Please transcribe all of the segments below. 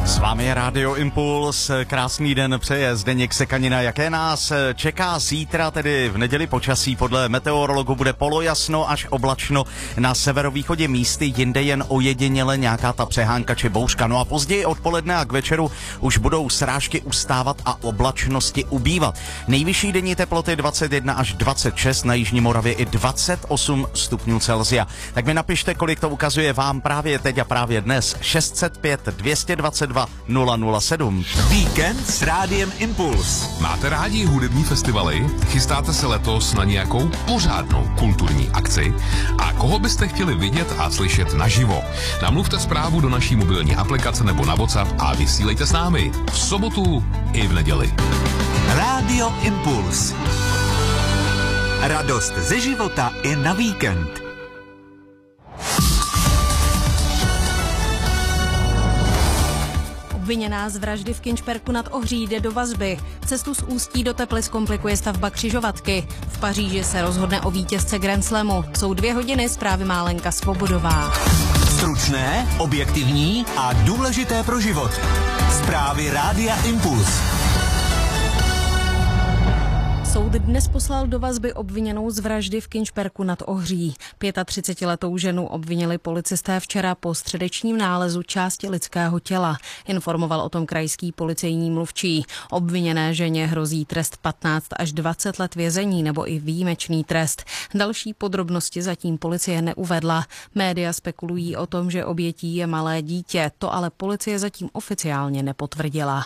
S vámi je Rádio Impuls, krásný den přeje Zdeněk Sekanina. Jaké nás čeká zítra, tedy v neděli počasí? Podle meteorologu bude polojasno až oblačno, na severovýchodě místy, jinde jen ojediněle nějaká ta přehánka či bouřka. No a později odpoledne a k večeru už budou srážky ustávat a oblačnosti ubývat. Nejvyšší denní teploty 21 až 26, na jižní Moravě i 28 stupňů Celsia. Tak mi napište, kolik to ukazuje vám právě teď a právě dnes. 605 222 007. Víkend s Rádiem Impuls. Máte rádi hudební festivaly? Chystáte se letos na nějakou pořádnou kulturní akci? A koho byste chtěli vidět a slyšet naživo? Namluvte zprávu do naší mobilní aplikace nebo na WhatsApp a vysílejte s námi v sobotu i v neděli. Rádio Impuls. Radost ze života i na víkend. Obviněná z vraždy v Kinčperku nad Ohří jde do vazby. Cestu z Ústí do Teplic komplikuje stavba křižovatky. V Paříži se rozhodne o vítězce Grand Slamu. Jsou 2 hodiny, zprávy má Lenka Svobodová. Stručné, objektivní a důležité pro život. Zprávy Rádia Impuls. Soud dnes poslal do vazby obviněnou z vraždy v Kinčperku nad Ohří. 35letou ženu obvinili policisté včera po středečním nálezu části lidského těla. Informoval o tom krajský policejní mluvčí. Obviněné ženě hrozí trest 15 až 20 let vězení nebo i výjimečný trest. Další podrobnosti zatím policie neuvedla. Média spekulují o tom, že obětí je malé dítě. To ale policie zatím oficiálně nepotvrdila.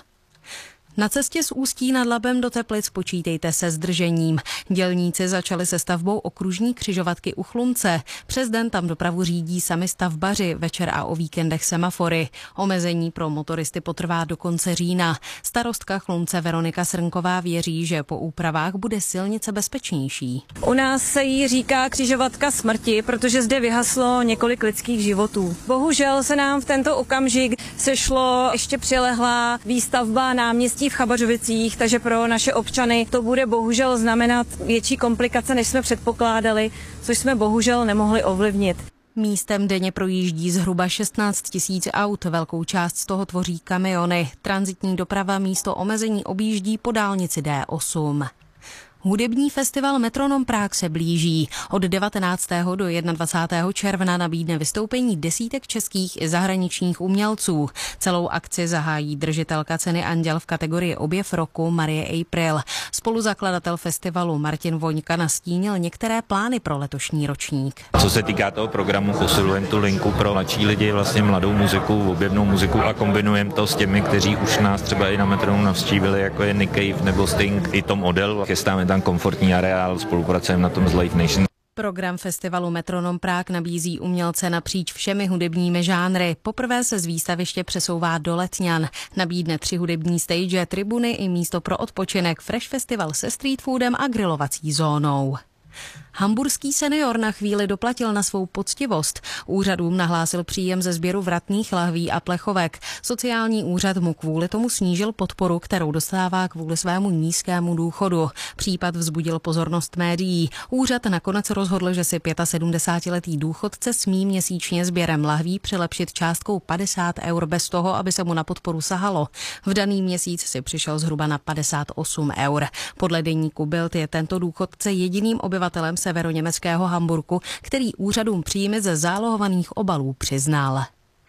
Na cestě z Ústí nad Labem do Teplic počítejte se zdržením. Dělníci začali se stavbou okružní křižovatky u Chlumce. Přes den tam dopravu řídí sami stavbaři, večer a o víkendech semafory. Omezení pro motoristy potrvá do konce října. Starostka Chlumce Veronika Srnková věří, že po úpravách bude silnice bezpečnější. U nás se jí říká křižovatka smrti, protože zde vyhaslo několik lidských životů. Bohužel se nám v tento okamžik sešlo ještě přilehlá výstavba náměstí v Chabařovicích, takže pro naše občany to bude bohužel znamenat větší komplikace, než jsme předpokládali, což jsme bohužel nemohli ovlivnit. Místem denně projíždí zhruba 16 000 aut, velkou část z toho tvoří kamiony. Tranzitní doprava místo omezení objíždí po dálnici D8. Hudební festival Metronom Prague se blíží. Od 19. do 21. června nabídne vystoupení desítek českých i zahraničních umělců. Celou akci zahájí držitelka ceny Anděl v kategorii Objev roku Marie April. Spoluzakladatel festivalu Martin Voňka nastínil některé plány pro letošní ročník. Co se týká toho programu, posilujeme tu linku pro mladší lidi, vlastně mladou muziku, objevnou muziku a kombinujeme to s těmi, kteří už nás třeba i na Metronom navštívili, jako je Nick Cave nebo Sting, i Tom Odell. Chystáme tam komfortní areál, spolupracujeme na tom s Live Nation. Program festivalu Metronom Prague nabízí umělce napříč všemi hudebními žánry. Poprvé se z výstaviště přesouvá do Letňan. Nabídne 3 hudební stage, tribuny i místo pro odpočinek, fresh festival se street foodem a grilovací zónou. Hamburský senior na chvíli doplatil na svou poctivost. Úřadům nahlásil příjem ze sběru vratných lahví a plechovek. Sociální úřad mu kvůli tomu snížil podporu, kterou dostává kvůli svému nízkému důchodu. Případ vzbudil pozornost médií. Úřad nakonec rozhodl, že si 75letý důchodce smí měsíčně sběrem lahví přilepšit částkou 50 eur bez toho, aby se mu na podporu sahalo. V daný měsíc si přišel zhruba na 58 eur. Podle deníku Bild je tento důchodce jediným obyvatelem severoněmeckého Hamburku, který úřadům příjmy ze zálohovaných obalů přiznal.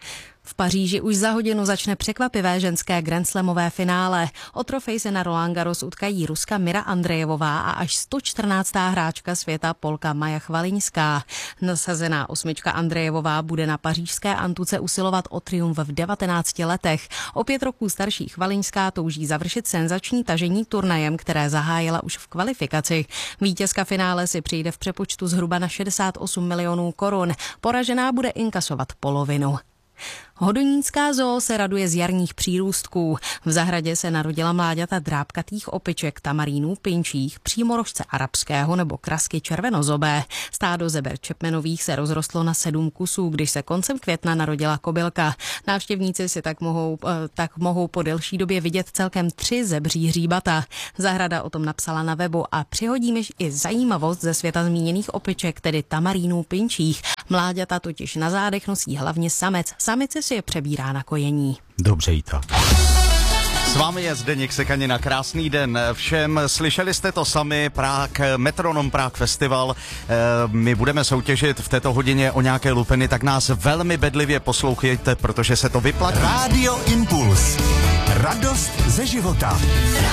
V Paříži už za hodinu začne překvapivé ženské grandslamové finále. O trofej se na Roland Garros utkají Ruska Mira Andrejevová a až 114. hráčka světa Polka Maja Chvaliňská. Nasazená 8. Andrejevová bude na pařížské antuce usilovat o triumf v 19 letech. O 5 roků starší Chvaliňská touží završit senzační tažení turnajem, které zahájila už v kvalifikaci. Vítězka finále si přijde v přepočtu zhruba na 68 milionů korun. Poražená bude inkasovat polovinu. Hodonínská zoo se raduje z jarních přírůstků. V zahradě se narodila mláďata drápkatých opiček, tamarínů pinčích, přímorožce arabského nebo krasky červenozobé. Stádo zeber čepmenových se rozrostlo na 7 kusů, když se koncem května narodila kobylka. Návštěvníci si tak mohou po delší době vidět celkem 3 zebří hříbata. Zahrada o tom napsala na webu a přihodíme i zajímavost ze světa zmíněných opiček, tedy tamarínů pinčích. Mláďata totiž na zádech nosí hlavně samec. Samici si je přebírá na kojení. Dobře jí to. S vámi je Zdeněk Sekanina, krásný den všem. Slyšeli jste to sami, Metronom Prague Festival. My budeme soutěžit v této hodině o nějaké lupeny, tak nás velmi bedlivě poslouchejte, protože se to vyplatí. Rádio Impuls. Radost ze života.